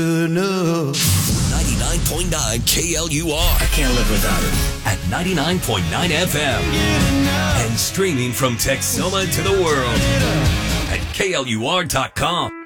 99.9 KLUR. I can't live without it. At 99.9 FM. And streaming from Texoma to the world. At KLUR.com.